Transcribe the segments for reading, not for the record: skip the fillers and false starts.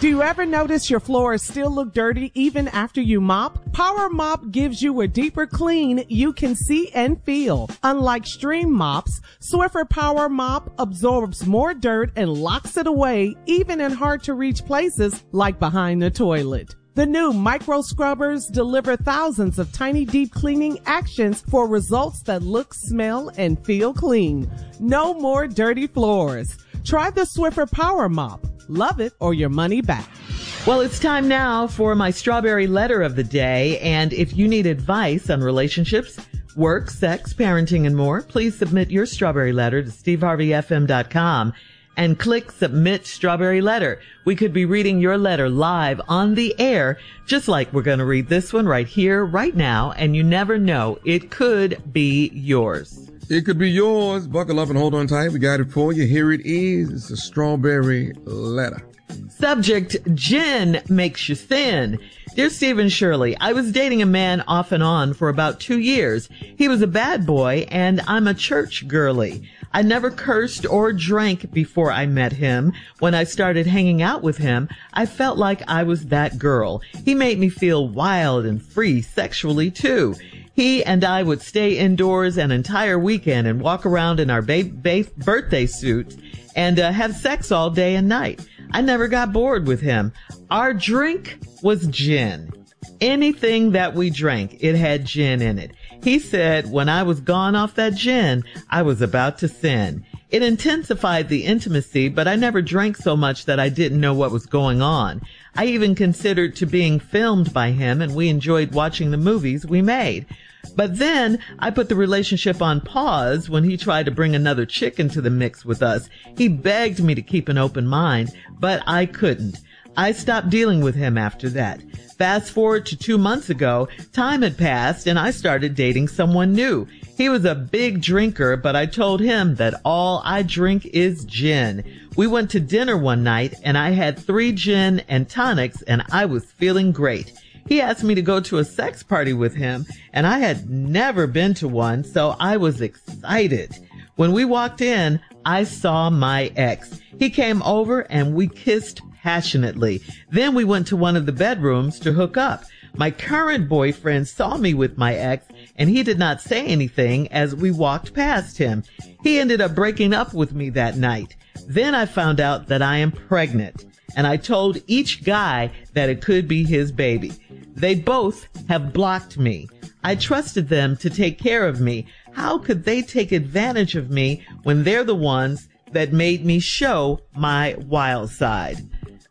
Do you ever notice your floors still look dirty even after you mop? Power Mop gives you a deeper clean you can see and feel. Unlike stream mops, Swiffer Power Mop absorbs more dirt and locks it away even in hard to reach places like behind the toilet. The new micro scrubbers deliver thousands of tiny deep cleaning actions for results that look, smell, and feel clean. No more dirty floors. Try the Swiffer Power Mop. Love it or your money back. Well, it's time now for my strawberry letter of the day. And if you need advice on relationships, work, sex, parenting, and more, please submit your strawberry letter to steveharveyfm.com and click Submit Strawberry Letter. We could be reading your letter live on the air, just like we're going to read this one right here, right now. And you never know, it could be yours. It could be yours. Buckle up and hold on tight. We got it for you. Here it is. It's a strawberry letter. Subject, gin makes you thin. Dear Steve and Shirley, I was dating a man off and on for about 2 years. He was a bad boy and I'm a church girly. I never cursed or drank before I met him. When I started hanging out with him, I felt like I was that girl. He made me feel wild and free sexually too. He and I would stay indoors an entire weekend and walk around in our birthday suits and have sex all day and night. I never got bored with him. Our drink was gin. Anything that we drank, it had gin in it. He said when I was gone off that gin, I was about to sin. It intensified the intimacy, but I never drank so much that I didn't know what was going on. I even considered to being filmed by him, and we enjoyed watching the movies we made. But then I put the relationship on pause when he tried to bring another chick into the mix with us. He begged me to keep an open mind, but I couldn't. I stopped dealing with him after that. Fast forward to 2 months ago, time had passed and I started dating someone new. He was a big drinker, but I told him that all I drink is gin. We went to dinner one night and I had 3 gin and tonics and I was feeling great. He asked me to go to a sex party with him and I had never been to one, so I was excited. When we walked in, I saw my ex. He came over and we kissed passionately. Then we went to one of the bedrooms to hook up. My current boyfriend saw me with my ex and he did not say anything as we walked past him. He ended up breaking up with me that night. Then I found out that I am pregnant and I told each guy that it could be his baby. They both have blocked me. I trusted them to take care of me. How could they take advantage of me when they're the ones that made me show my wild side?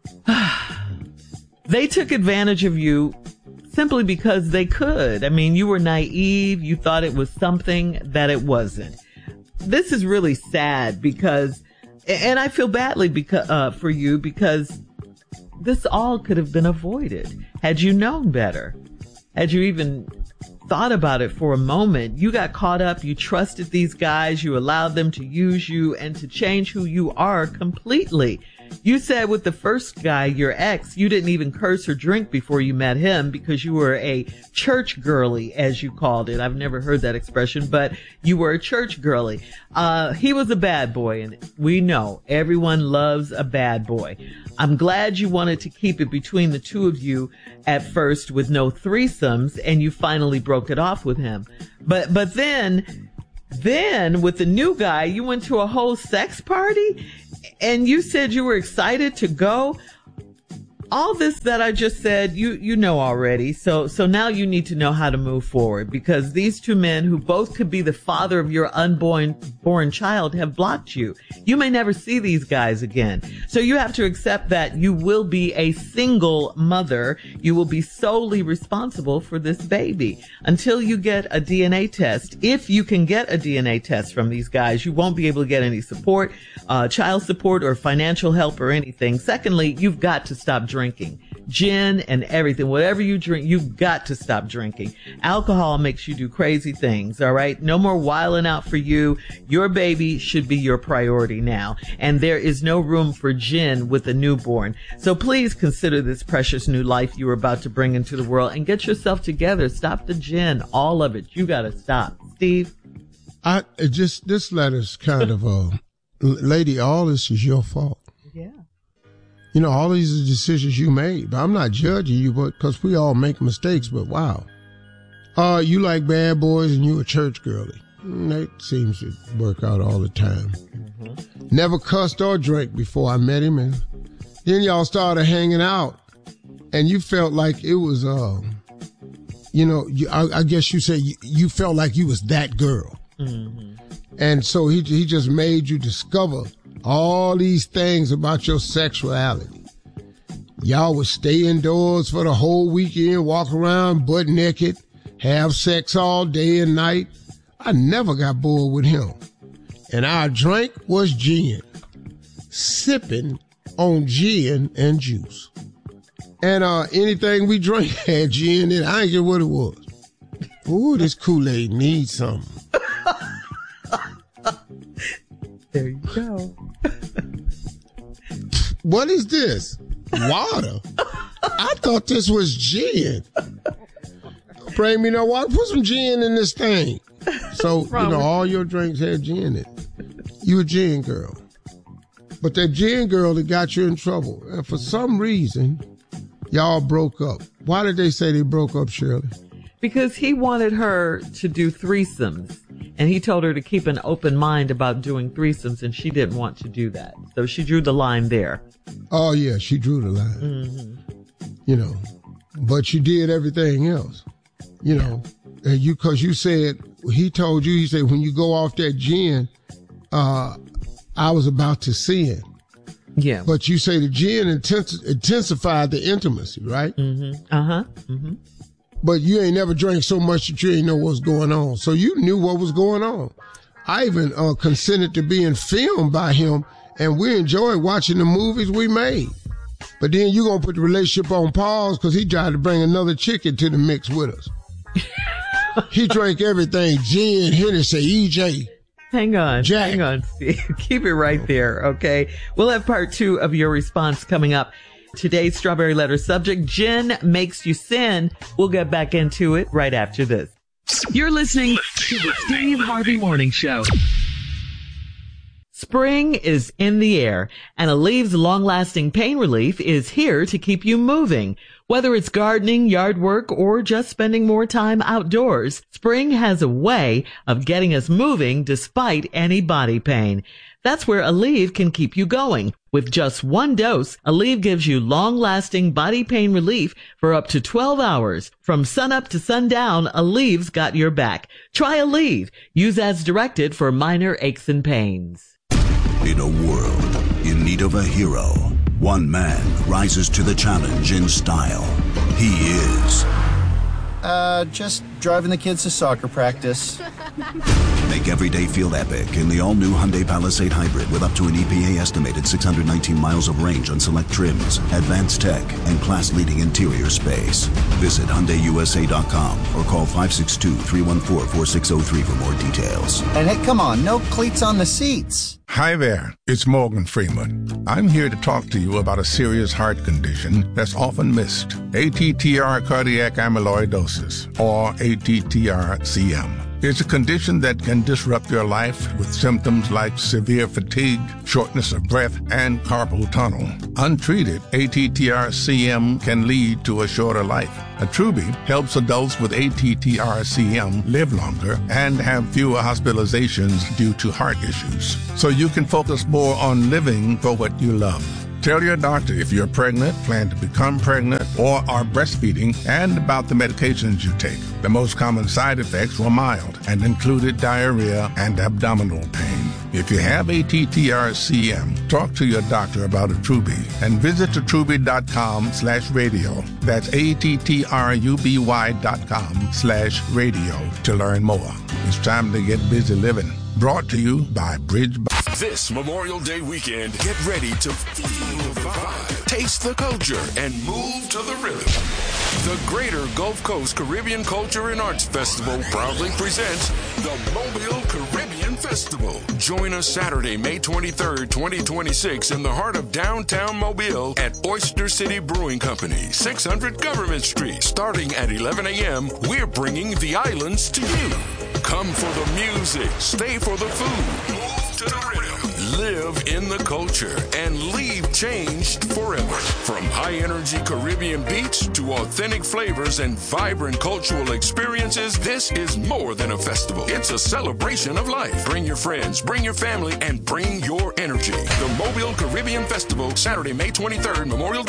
They took advantage of you simply because they could. I mean, you were naive. You thought it was something that it wasn't. This is really sad because, and I feel badly for you because this all could have been avoided had you known better. Had you even thought about it for a moment. You got caught up. You trusted these guys. You allowed them to use you and to change who you are completely. You said with the first guy, your ex, you didn't even curse or drink before you met him because you were a church girly, as you called it. I've never heard that expression, but you were a church girly. He was a bad boy, and we know everyone loves a bad boy. I'm glad you wanted to keep it between the two of you at first with no threesomes, and you finally broke it off with him. But then with the new guy, you went to a whole sex party and you said you were excited to go. All this that I just said, you know already. So now you need to know how to move forward because these two men who both could be the father of your unborn child have blocked you. You may never see these guys again. So you have to accept that you will be a single mother. You will be solely responsible for this baby until you get a DNA test. If you can get a DNA test from these guys, you won't be able to get any support, child support or financial help or anything. Secondly, you've got to stop drinking. Gin and everything, whatever you drink, you've got to stop drinking. Alcohol makes you do crazy things, all right? No more wilding out for you. Your baby should be your priority now. And there is no room for gin with a newborn. So please consider this precious new life you are about to bring into the world and get yourself together. Stop the gin, all of it. You got to stop. Steve? This letter's kind of lady, all this is your fault. Yeah. You know, all these are decisions you made. But I'm not judging you, but because we all make mistakes. But wow, you like bad boys and you a church girly. That seems to work out all the time. Mm-hmm. Never cussed or drank before I met him, and then y'all started hanging out, and you felt like it was, I guess you say you felt like you was that girl. Mm-hmm. And so he just made you discover all these things about your sexuality. Y'all would stay indoors for the whole weekend, walk around butt naked, have sex all day and night. I never got bored with him. And our drink was gin. Sipping on gin and juice. And anything we drank had gin in it. I ain't care what it was. Ooh, this Kool-Aid needs something. There you go. What is this? Water? I thought this was gin. Bring me no water. Put some gin in this thing. So, all your drinks had gin in it. You a gin girl. But that gin girl that got you in trouble. And for some reason, y'all broke up. Why did they say they broke up, Shirley? Because he wanted her to do threesomes. And he told her to keep an open mind about doing threesomes, and she didn't want to do that. So she drew the line there. Oh, yeah, she drew the line. Mm-hmm. But you did everything else. And because you said, he said, when you go off that gin, I was about to sin. Yeah. But you say the gin intensified the intimacy, right? Mm-hmm. Uh-huh. Mm-hmm. But you ain't never drank so much that you ain't know what's going on. So you knew what was going on. I even consented to being filmed by him, and we enjoyed watching the movies we made. But then you gonna put the relationship on pause because he tried to bring another chick into the mix with us. He drank everything, gin, Hennessy, EJ. Hang on, Jack. Hang on, Steve. Keep it right there, okay? We'll have part 2 of your response coming up. Today's Strawberry Letter subject, gin makes you sin. We'll get back into it right after this. You're listening to the Steve Harvey Morning Show. Spring is in the air, and Aleve's long-lasting pain relief is here to keep you moving. Whether it's gardening, yard work, or just spending more time outdoors, spring has a way of getting us moving despite any body pain. That's where Aleve can keep you going. With just one dose, Aleve gives you long-lasting body pain relief for up to 12 hours. From sunup to sundown, Aleve's got your back. Try Aleve. Use as directed for minor aches and pains. In a world in need of a hero, one man rises to the challenge in style. He is... just driving the kids to soccer practice. Make every day feel epic in the all-new Hyundai Palisade Hybrid with up to an EPA-estimated 619 miles of range on select trims, advanced tech, and class-leading interior space. Visit HyundaiUSA.com or call 562-314-4603 for more details. And hey, come on, no cleats on the seats. Hi there, it's Morgan Freeman. I'm here to talk to you about a serious heart condition that's often missed. ATTR cardiac amyloidosis, or ATTR-CM. It's a condition that can disrupt your life with symptoms like severe fatigue, shortness of breath, and carpal tunnel. Untreated, ATTR-CM can lead to a shorter life. Attruby helps adults with ATTR-CM live longer and have fewer hospitalizations due to heart issues. So you can focus more on living for what you love. Tell your doctor if you're pregnant, plan to become pregnant, or are breastfeeding, and about the medications you take. The most common side effects were mild and included diarrhea and abdominal pain. If you have ATTR-CM, talk to your doctor about Attruby and visit attruby.com/radio. That's ATTRUBY.com/radio to learn more. It's time to get busy living. Brought to you by Bridge. This Memorial Day weekend, get ready to feel the vibe, taste the culture, and move to the rhythm. The Greater Gulf Coast Caribbean Culture and Arts Festival proudly presents the Mobile Caribbean Festival. Join us Saturday, May 23rd, 2026 in the heart of downtown Mobile at Oyster City Brewing Company, 600 Government Street. Starting at 11 a.m., we're bringing the islands to you. Come for the music, stay for the food, move to the rhythm. Live in the culture and leave changed forever. From high-energy Caribbean beats to authentic flavors and vibrant cultural experiences, this is more than a festival. It's a celebration of life. Bring your friends, bring your family, and bring your energy. The Mobile Caribbean Festival, Saturday, May 23rd, Memorial Day